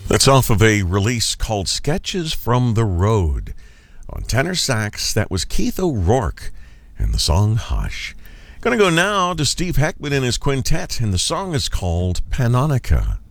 That's off of a release called Sketches from the Road. On tenor sax, that was Keith O'Rourke and the song Hush. Gonna go now to Steve Heckman and his quintet, and the song is called Panonica.